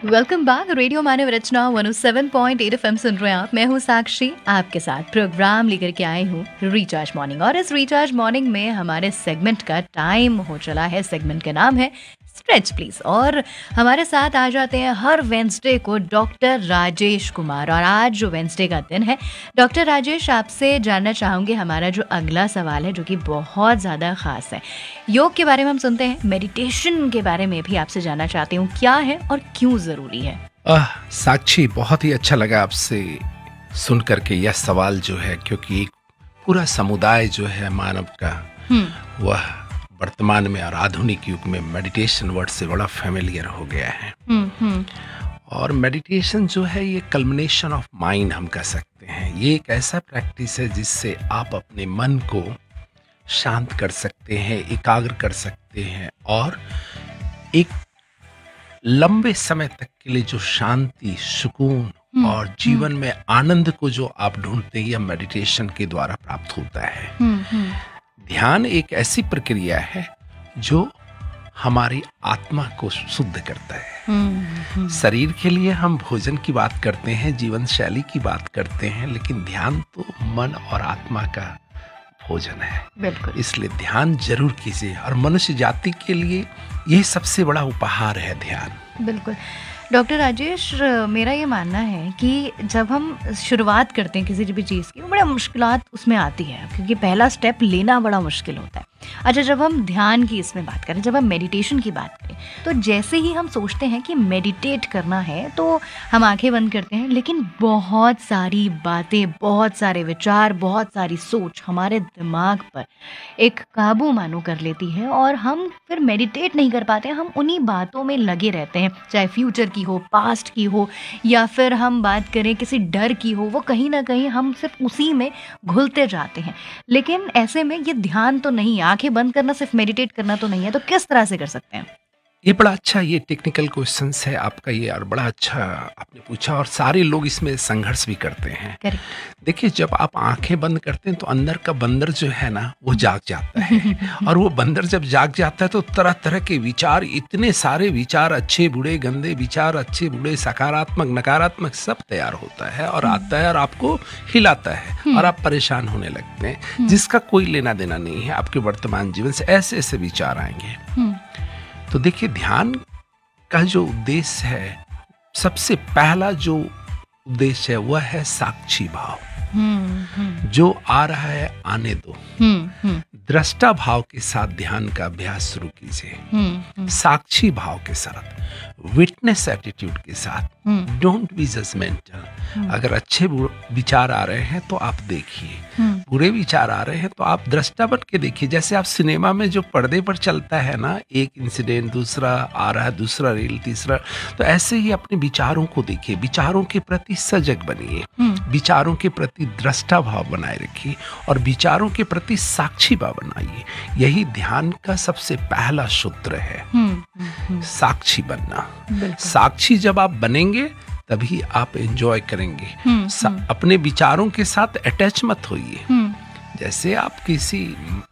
Welcome back. Radio मानव रचना 107.8 FM सुन रहे हैं आप। मैं हूँ साक्षी, आपके साथ प्रोग्राम लेकर के आई हूँ रिचार्ज मॉर्निंग। और इस रिचार्ज मॉर्निंग में हमारे सेगमेंट का टाइम हो चला है। सेगमेंट का नाम है स्ट्रेच प्लीज। और हमारे साथ आ जाते हैं हर वेंसडे को डॉक्टर राजेश कुमार। और आज जो वेंसडे का दिन है, डॉक्टर राजेश, आपसे जानना चाहूँगी हमारा जो अगला सवाल है, जो कि बहुत ज़्यादा ख़ास है। योग के बारे में हम सुनते हैं, मेडिटेशन के बारे में भी आपसे जानना चाहती हूँ, क्या है और क्यों ज़रूरी है? साक्षी, बहुत ही अच्छा लगा आपसे सुन करके यह सवाल जो है, क्योंकि एक पूरा समुदाय जो है मानव का, वह वर्तमान में और आधुनिक युग में मेडिटेशन वर्ड से बड़ा फेमिलियर हो गया है। और मेडिटेशन जो है ये कल्मिनेशन ऑफ माइंड हम कह सकते हैं। ये एक ऐसा प्रैक्टिस है जिससे आप अपने मन को शांत कर सकते हैं, एकाग्र कर सकते हैं, और एक लंबे समय तक के लिए जो शांति, सुकून और जीवन में आनंद को जो आप ढूंढते हैं, यह मेडिटेशन के द्वारा प्राप्त होता है। ध्यान एक ऐसी प्रक्रिया है जो हमारी आत्मा को शुद्ध करता है। शरीर के लिए हम भोजन की बात करते हैं, जीवन शैली की बात करते हैं, लेकिन ध्यान तो मन और आत्मा का भोजन है। बिल्कुल। इसलिए ध्यान जरूर कीजिए, और मनुष्य जाति के लिए यह सबसे बड़ा उपहार है ध्यान। बिल्कुल। डॉक्टर राजेश, मेरा ये मानना है कि जब हम शुरुआत करते हैं किसी भी चीज़ की, वो बड़ा मुश्किलात उसमें आती है, क्योंकि पहला स्टेप लेना बड़ा मुश्किल होता है। अच्छा, जब हम ध्यान की इसमें बात करें, जब हम मेडिटेशन की बात करें, तो जैसे ही हम सोचते हैं कि मेडिटेट करना है तो हम आंखें बंद करते हैं, लेकिन बहुत सारी बातें, बहुत सारे विचार, बहुत सारी सोच हमारे दिमाग पर एक काबू मानो कर लेती है, और हम फिर मेडिटेट नहीं कर पाते। हम उन्हीं बातों में लगे रहते हैं, चाहे फ्यूचर की हो, पास्ट की हो, या फिर हम बात करें किसी डर की हो, वो कहीं ना कहीं हम सिर्फ उसी में घुलते जाते हैं। लेकिन ऐसे में ये ध्यान तो नहीं है, आंखें बंद करना सिर्फ मेडिटेट करना तो नहीं है, तो किस तरह से कर सकते हैं? ये बड़ा अच्छा, ये टेक्निकल क्वेश्चंस है आपका ये, और बड़ा अच्छा आपने पूछा, और सारे लोग इसमें संघर्ष भी करते हैं। करेक्ट। देखिए, जब आप आंखें बंद करते हैं तो अंदर का बंदर जो है ना, वो जाग जाता है। और वो बंदर जब जाग जाता है तो तरह तरह के विचार, इतने सारे विचार, अच्छे बुरे गंदे विचार, अच्छे बुरे सकारात्मक नकारात्मक, सब तैयार होता है और आता है और आपको हिलाता है, और आप परेशान होने लगते हैं, जिसका कोई लेना देना नहीं है आपके वर्तमान जीवन से। ऐसे ऐसे विचार आएंगे। तो देखिए, ध्यान का जो उद्देश्य है, सबसे पहला जो उद्देश्य है वह है साक्षी भाव। जो आ रहा है आने दो। दृष्टा भाव के साथ ध्यान का अभ्यास शुरू कीजिए। साक्षी भाव के साथ, विटनेस एटीट्यूड के साथ, डोंट बी जजमेंटल। अगर अच्छे विचार आ रहे हैं तो आप देखिए, बुरे विचार आ रहे हैं तो आप दृष्टा बन के देखिए। जैसे आप सिनेमा में जो पर्दे पर चलता है ना, एक इंसिडेंट, दूसरा आ रहा है, दूसरा रील, तीसरा, तो ऐसे ही अपने विचारों को देखिए। विचारों के प्रति सजग बनिए, विचारों के प्रति दृष्टा भाव बनाए रखिए, और विचारों के प्रति साक्षी भाव बनाइए। यही ध्यान का सबसे पहला सूत्र है, साक्षी बनना। साक्षी जब आप बनेंगे तभी आप एंजॉय करेंगे। अपने विचारों के साथ अटैच मत होइए। जैसे आप किसी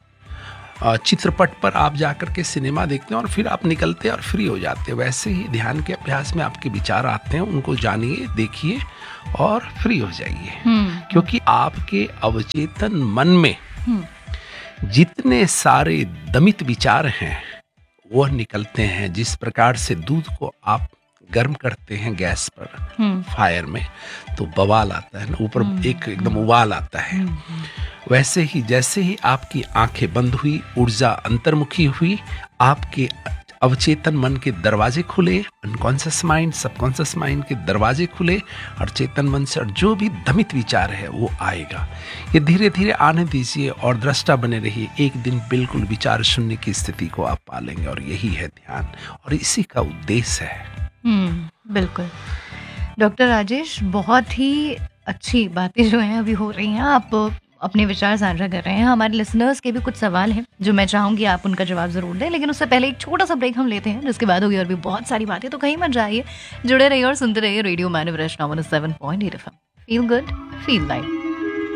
चित्रपट पर आप जाकर के सिनेमा देखते हैं और फिर आप निकलते हैं और फ्री हो जाते हैं, वैसे ही ध्यान के अभ्यास में आपके विचार आते हैं, उनको जानिए, देखिए और फ्री हो जाइए। क्योंकि आपके अवचेतन मन में जितने सारे दमित विचार हैं वह निकलते हैं। जिस प्रकार से दूध को आप गर्म करते हैं गैस पर, फायर में, तो बवाल आता है ना, ऊपर एक एकदम उबाल आता है। वैसे ही जैसे ही आपकी आंखें बंद हुई, ऊर्जा अंतर्मुखी हुई, आपके अवचेतन मन के दरवाजे खुले, अनकॉन्शियस माइंड, सबकॉन्शियस माइंड के दरवाजे खुले, और चेतन मन से जो भी दमित विचार है वो आएगा। ये धीरे धीरे आने दीजिए और दृष्टा बने रहिए। एक दिन बिल्कुल विचार शून्य की स्थिति को आप पालेंगे, और यही है ध्यान, और इसी का उद्देश्य है। बिल्कुल। डॉक्टर राजेश, बहुत ही अच्छी बातें जो हैं अभी हो रही हैं, आप अपने विचार साझा कर रहे हैं। हमारे लिसनर्स के भी कुछ सवाल हैं जो मैं चाहूँगी आप उनका जवाब ज़रूर दें, लेकिन उससे पहले एक छोटा सा ब्रेक हम लेते हैं, जिसके बाद होगी और भी बहुत सारी बातें। तो कहीं मत जाइए, जुड़े रहिए और सुनते रहिए रेडियो मानव रचना 107.8 FM। Feel good, feel light.